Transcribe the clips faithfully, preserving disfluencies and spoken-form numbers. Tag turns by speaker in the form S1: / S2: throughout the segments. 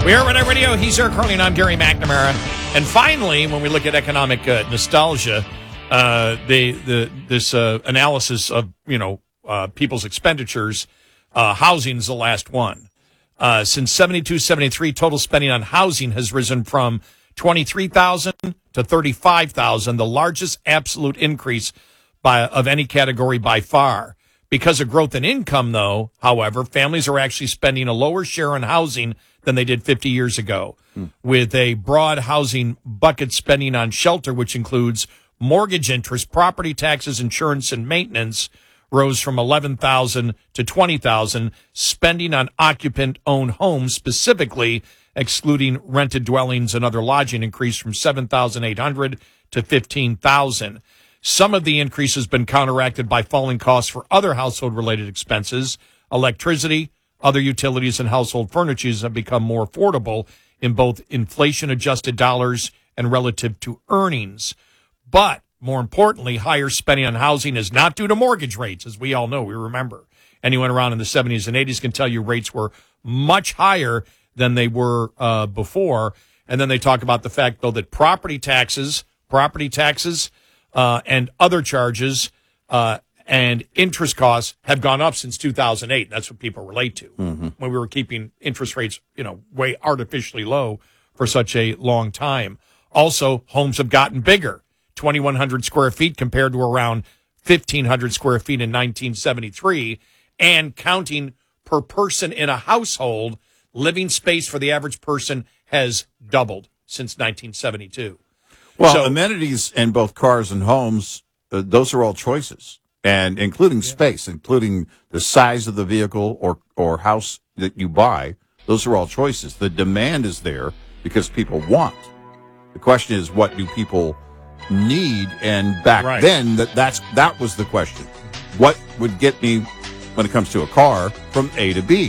S1: We are Red Eye Radio. He's Eric Carly, and I'm Gary McNamara. And finally, when we look at economic uh, nostalgia, uh, the the this uh, analysis of you know uh, people's expenditures, uh, housing is the last one. Uh, since seventy-two seventy-three, total spending on housing has risen from twenty-three thousand to thirty-five thousand, the largest absolute increase by of any category by far. Because of growth in income, though, however, families are actually spending a lower share on housing than they did fifty years ago, hmm. with a broad housing bucket spending on shelter, which includes mortgage interest, property taxes, insurance, and maintenance, rose from eleven thousand dollars to twenty thousand dollars. Spending on occupant-owned homes, specifically excluding rented dwellings and other lodging, increased from seven thousand eight hundred dollars to fifteen thousand dollars. Some of the increase has been counteracted by falling costs for other household-related expenses. Electricity, other utilities, and household furniture have become more affordable in both inflation-adjusted dollars and relative to earnings. But, more importantly, higher spending on housing is not due to mortgage rates, as we all know, we remember. Anyone around in the seventies and eighties can tell you rates were much higher than they were uh, before. And then they talk about the fact, though, that property taxes, property taxes, Uh, and other charges uh, and interest costs have gone up since two thousand eight. That's what people relate to. Mm-hmm. When we were keeping interest rates, you know, way artificially low for such a long time. Also, homes have gotten bigger, twenty-one hundred square feet compared to around fifteen hundred square feet in nineteen seventy-three. And counting per person in a household, living space for the average person has doubled since nineteen seventy-two.
S2: Well,
S1: so,
S2: amenities in both cars and homes, uh, those are all choices, and including yeah. space, including the size of the vehicle or, or house that you buy. Those are all choices. The demand is there because people want. The question is, what do people need? And back
S1: right.
S2: then, that that's that was the question. What would get me, when it comes to a car, from A to B?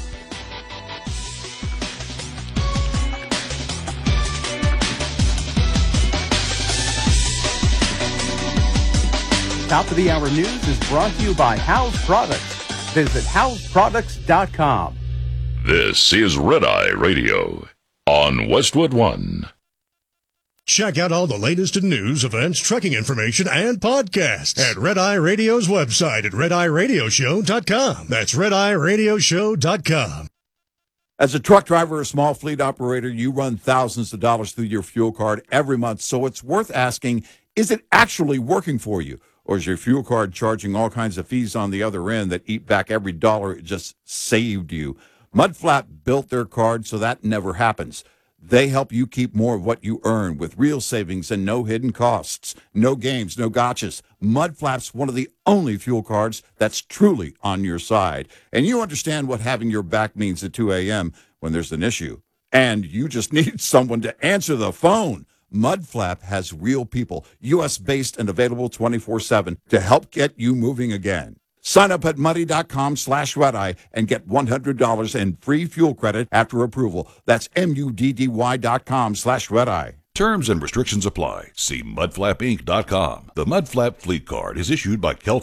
S3: Top of the Hour News is brought to you by House Products. Visit house products dot com.
S4: This is Red Eye Radio on Westwood One.
S5: Check out all the latest in news, events, trucking information, and podcasts at Red Eye Radio's website at red eye radio show dot com. That's red eye radio show dot com.
S2: As a truck driver or small fleet operator, you run thousands of dollars through your fuel card every month, so it's worth asking, is it actually working for you? Or is your fuel card charging all kinds of fees on the other end that eat back every dollar it just saved you? Mudflap built their card so that never happens. They help you keep more of what you earn with real savings and no hidden costs. No games, no gotchas. Mudflap's one of the only fuel cards that's truly on your side. And you understand what having your back means at two a.m. when there's an issue. And you just need someone to answer the phone. Mudflap has real people, U S-based and available twenty-four seven to help get you moving again. Sign up at muddy.com slash redeye and get one hundred dollars in free fuel credit after approval. That's M-U-D-D-Y dot com slash redeye.
S4: Terms and restrictions apply. See mudflap inc dot com. The Mudflap Fleet Card is issued by Kel